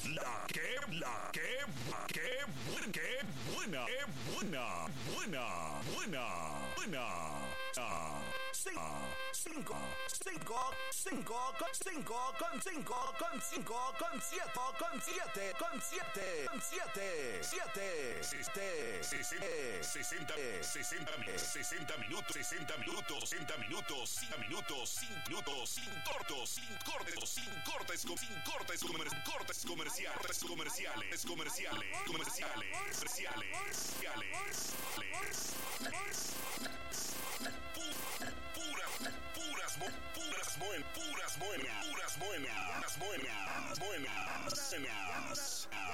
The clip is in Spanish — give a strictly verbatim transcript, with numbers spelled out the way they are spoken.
la que, la que, que, buena, que buena, que buena, buena, buena, buena. Cinco, cinco, cinco, con cinco, con cinco, con cinco, con siete, con siete, con siete, con siete, siete, siete, sesenta, sesenta, sesenta minutos, sesenta minutos, sesenta minutos, cinco minutos, cinco minutos, sin cortos, sin cortes, sin cortes, sin cortes, cortes comerciales, comerciales, comerciales, comerciales, comerciales, comerciales, puras, puras, puras, buenas, puras buenas, puras buenas, buenas, buenas, buenas.